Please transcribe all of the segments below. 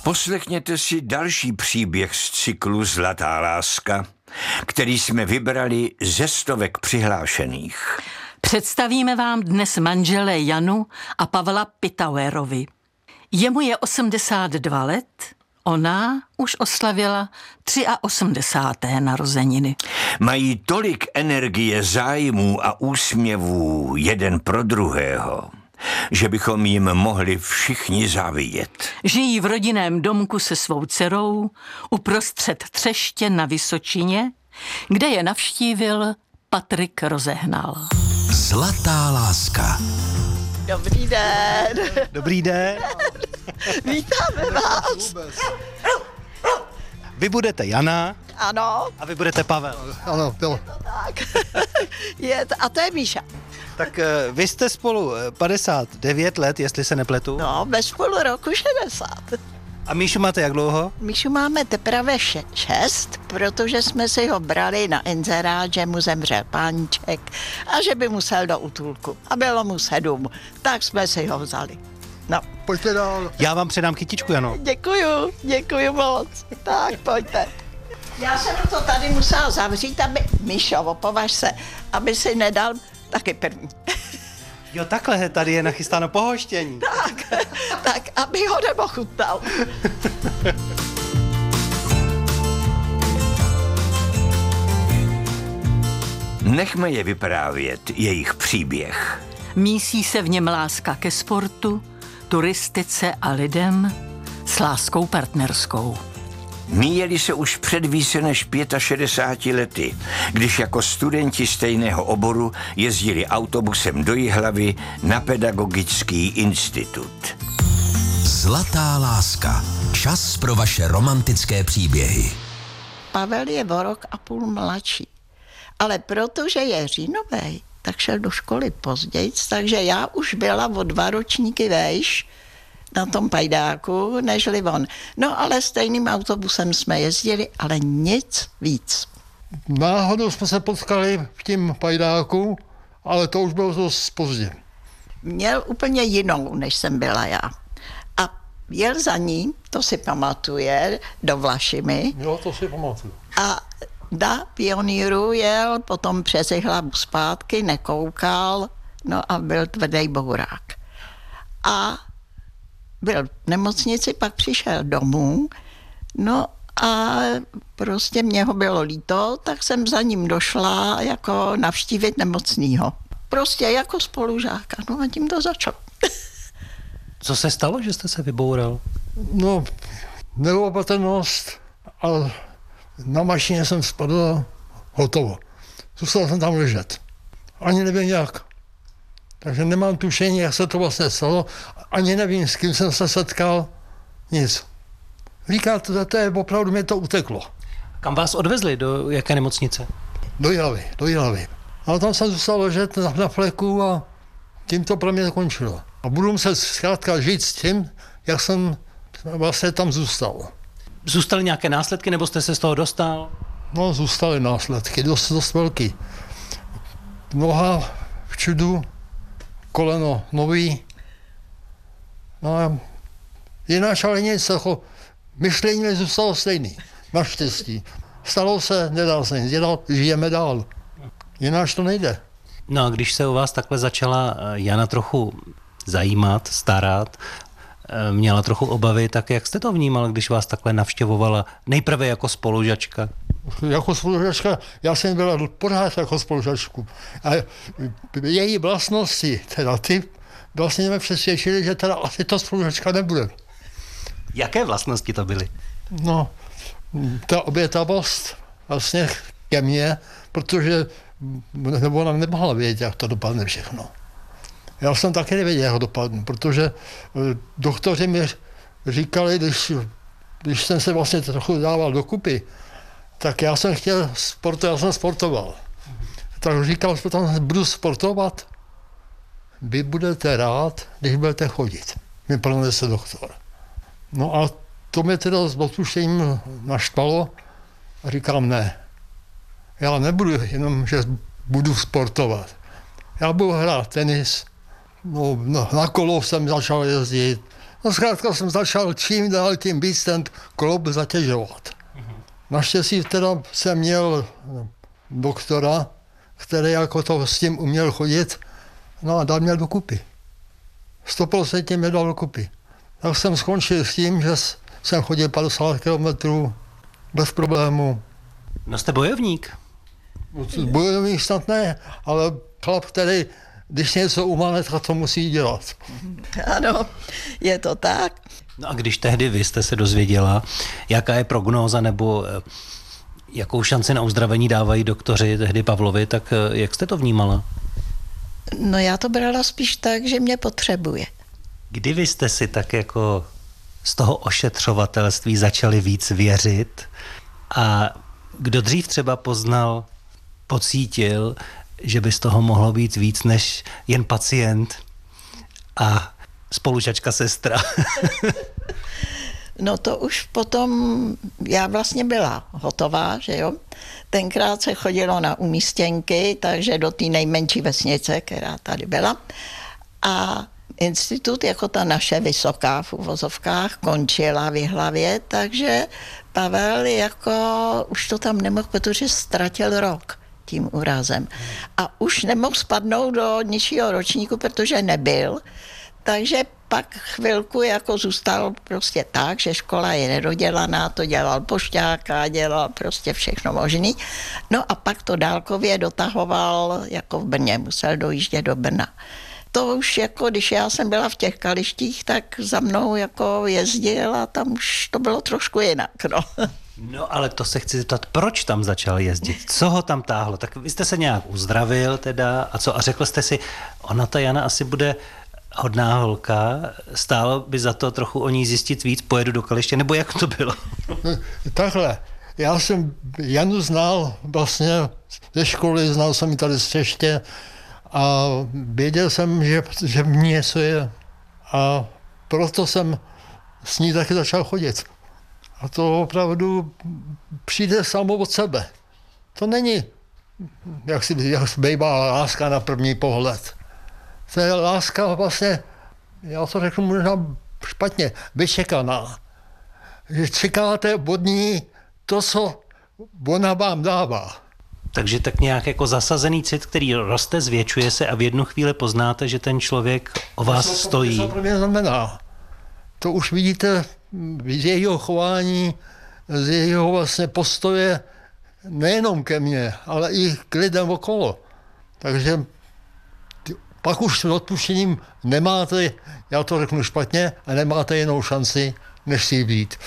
Poslechněte si další příběh z cyklu Zlatá láska, který jsme vybrali ze stovek přihlášených. Představíme vám dnes manžele Janu a Pavla Pitauerovi. Jemu je 82 let, ona už oslavila 83. narozeniny. Mají tolik energie, zájmů a úsměvů jeden pro druhého, že bychom jim mohli všichni závidět. Žijí v rodinném domku se svou dcerou uprostřed Třeště na Vysočině, kde je navštívil Patrik Rozehnal. Zlatá láska. Dobrý den. Dobrý den. Vítáme vás. Vy budete Jana. Ano. A vy budete Pavel. Ano, bylo. Tak. A to je Míša. Tak vy jste spolu 59 let, jestli se nepletu. No, bez půl roku 60. A Míšu máte jak dlouho? Míšu máme teprve 6, protože jsme si ho brali na inzerát, že mu zemřel páníček a že by musel do útulku. A bylo mu 7, tak jsme si ho vzali. No. Pojďte dál. Já vám předám kytičku, Jano. Děkuju moc. Tak, pojďte. Já jsem to tady musela zavřít, aby... Míšo, opovaž se, aby si nedal taky první. Jo, takhle, tady je nachystáno pohoštění. Tak, aby ho nepochutnal. Nechme je vyprávět jejich příběh. Mísí se v něm láska ke sportu, turistice a lidem s láskou partnerskou. Míjeli se už před více než 65 lety, když jako studenti stejného oboru jezdili autobusem do Jihlavy na pedagogický institut. Zlatá láska. Čas pro vaše romantické příběhy. Pavel je o rok a půl mladší, ale protože je říjnovej, tak šel do školy později, takže já už byla o 2 ročníky vejš na tom pajdáku, nežli on. No ale stejným autobusem jsme jezdili, ale nic víc. Náhodou jsme se potkali v tím pajdáku, ale to už bylo dost pozdě. Měl úplně jinou, než jsem byla já. A jel za ní, to si pamatuje, do Vlašimi. Jo, to si pamatuju. A na Pioníru jel, potom přes Jihlavu zpátky, nekoukal, no a byl tvrdý bourák. A byl v nemocnici, pak přišel domů, no a prostě mě ho bylo líto, tak jsem za ním došla jako navštívit nemocnýho. Prostě jako spolužáka, no a tím to začalo. Co se stalo, že jste se vyboural? No, neopatrnost, ale na mašině jsem spadl, hotovo. Zůstal jsem tam ležet. Ani nevím jak. Takže nemám tušení, jak se to vlastně stalo. Ani nevím, s kým jsem se setkal. Nic. Říkáte, to je opravdu, mě to uteklo. Kam vás odvezli? Do jaké nemocnice? Do Jihlavy. A tam jsem zůstal ležet na fleku a tím to pro mě končilo. A budu muset zkrátka žít s tím, jak jsem vlastně tam zůstal. Zůstaly nějaké následky, nebo jste se z toho dostal? No, zůstaly následky, dost velký. Noha v čudu, koleno nový. No a jináč ale nic, jako myšlení mi zůstalo stejný, naštěstí. Stalo se, nedal se nic dělat, žijeme dál. Jináč to nejde. No a když se o vás takhle začala Jana trochu zajímat, starat, měla trochu obavy, tak jak jste to vnímal, když vás takhle navštěvovala nejprve jako spolužačka? Jako spolužačka, já jsem byla pořád jako spolužačku. A její vlastnosti, teda ty vlastně mě přesvědčili, že teda asi to spolužačka nebude. Jaké vlastnosti to byly? No, ta obětavost vlastně ke mně, protože nebo ona nemohla vědět, jak to dopadne všechno. Já jsem taky nevěděl, jak to dopadne, protože doktoři mi říkali, když jsem se vlastně trochu dával dokupy, tak já jsem chtěl sportovat, já jsem sportoval. Tak říkal, že tam budu sportovat, vy budete rád, když budete chodit. Mi pronese doktor. No a to mě teda s odpuštěním naštvalo a říkám ne. Já nebudu jenom, že budu sportovat. Já budu hrát tenis, no, na kolo jsem začal jezdit, No zkrátka jsem začal čím dál tím víc ten kloub zatěžovat. Naštěstí teda jsem měl doktora, který jako to s tím uměl chodit, no a dal mě dokupy. 100% mě dal dokupy. Tak jsem skončil s tím, že jsem chodil 50 kilometrů bez problému. No jste bojovník. Bojovník snad ne, ale chlap, který když něco umane, tak to musí dělat. Ano, je to tak. No a když tehdy vy jste se dozvěděla, jaká je prognóza nebo jakou šanci na uzdravení dávají doktoři tehdy Pavlovi, tak jak jste to vnímala? No já to brala spíš tak, že mě potřebuje. Kdy vy jste si tak jako z toho ošetřovatelství začali víc věřit a kdo dřív třeba poznal, pocítil, že by z toho mohlo být víc než jen pacient a spolužačka sestra? No to už potom, já vlastně byla hotová, že jo. Tenkrát se chodilo na umístěnky, takže do té nejmenší vesnice, která tady byla. A institut, jako ta naše vysoká v uvozovkách, končila v Jihlavě, takže Pavel jako už to tam nemohl, protože ztratil rok tím úrazem. A už nemohl spadnout do nižšího ročníku, protože nebyl. Takže pak chvilku jako zůstal prostě tak, že škola je nedodělaná, to dělal pošťáka, dělal prostě všechno možný. No a pak to dálkově dotahoval jako v Brně, musel dojíždět do Brna. To už jako, když já jsem byla v těch Kalištích, tak za mnou jako jezdil a tam už to bylo trošku jinak, no. No ale to se chci zeptat, proč tam začal jezdit? Co ho tam táhlo? Tak vy jste se nějak uzdravil teda a co? A řekl jste si, ona ta Jana asi bude hodná holka, stálo by za to trochu o ní zjistit víc, pojedu do Kaliště, nebo jak to bylo? Takhle, já jsem Janu znal vlastně ze školy, znal jsem ji tady z Čeště a věděl jsem, že v ní něco je a proto jsem s ní taky začal chodit. A to opravdu přijde samo od sebe. To není, jak bývá láska na první pohled. To je láska vlastně, já to řeknu možná špatně, vyčekaná. Že čekáte od ní to, co ona vám dává. Takže tak nějak jako zasazený cit, který roste, zvětšuje se a v jednu chvíli poznáte, že ten člověk o vás stojí. To pro mě znamená. To už vidíte z jejího chování, z jejího vlastně postoje nejenom ke mně, ale i k lidem okolo. Takže pak už s odpuštěním nemáte, já to řeknu špatně, a nemáte jinou šanci, než si být.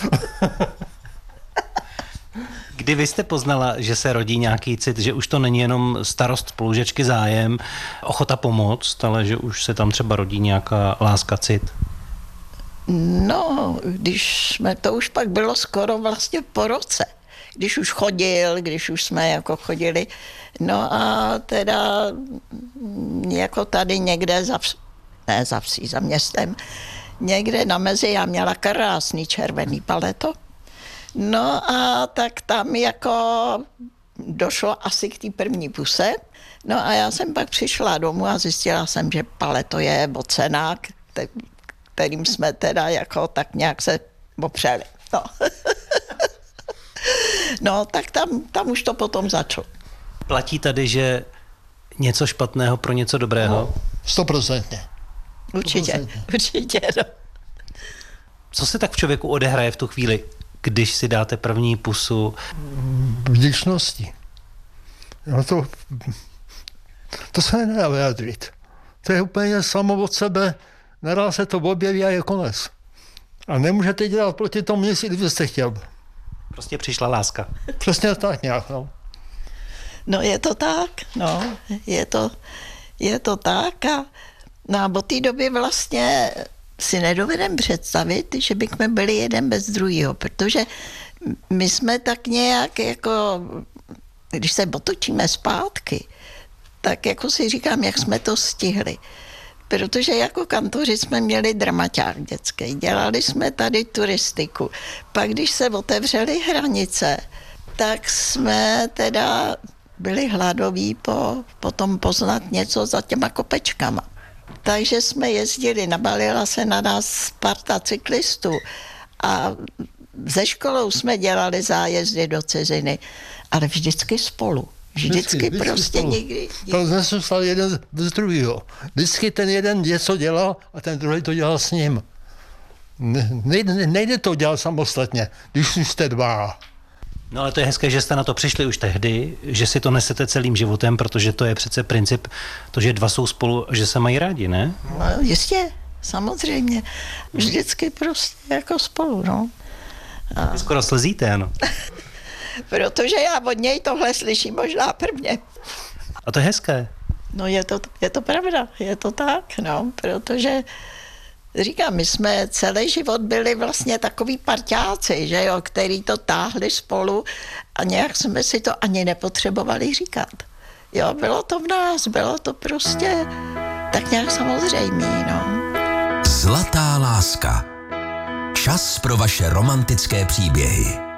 Kdy vy jste poznala, že se rodí nějaký cit, že už to není jenom starost spolužačky, zájem, ochota pomoct, ale že už se tam třeba rodí nějaká láska, cit? No, když jsme, to už pak bylo skoro vlastně po roce. Když už chodil, když už jsme jako chodili. No a teda jako tady někde za vsí, za městem, někde na mezi já měla krásný červený paleto. No a tak tam jako došlo asi k té první puse. No a já jsem pak přišla domů a zjistila jsem, že paleto je ocenák, kterým jsme teda jako tak nějak se opřeli. No. No, tak tam už to potom začalo. Platí tady, že něco špatného pro něco dobrého? 100%. Určitě, no. Co se tak v člověku odehraje v tu chvíli, když si dáte první pusu? Vděčnosti. No to se nedá vyjádřit. To je úplně samo od sebe, nedá se to objeví a je konec. A nemůžete dělat proti tomu nic, kdybyste chtěl. Prostě přišla láska. Přesně tak nějak, no. No je to tak, no, je to tak a od té doby vlastně si nedovedem představit, že bychom byli jeden bez druhého, protože my jsme tak nějak jako, když se otočíme zpátky, tak jako si říkám, jak jsme to stihli. Protože jako kantoři jsme měli dramaťák dětský, dělali jsme tady turistiku. Pak když se otevřely hranice, tak jsme teda byli hladoví potom poznat něco za těma kopečkama. Takže jsme jezdili, nabalila se na nás parta cyklistů a ze školou jsme dělali zájezdy do ciziny, ale vždycky spolu. Vždycky prostě spolu. nikdy. To nesouslal jeden z druhého. Vždycky ten jeden něco dělal a ten druhý to dělal s ním. Nejde to dělat samostatně, když jste dva. No ale to je hezké, že jste na to přišli už tehdy, že si to nesete celým životem, protože to je přece princip, to, že dva jsou spolu, že se mají rádi, ne? No, jistě, samozřejmě. Vždycky prostě jako spolu, no. Vy skoro slzíte, ano. Protože já od něj tohle slyším možná prvně. A to je hezké. No je to pravda, je to tak, no, protože říkám, my jsme celý život byli vlastně takový parťáci, že jo, který to táhli spolu a nějak jsme si to ani nepotřebovali říkat. Jo, bylo to v nás, bylo to prostě tak nějak samozřejmý, no. Zlatá láska. Čas pro vaše romantické příběhy.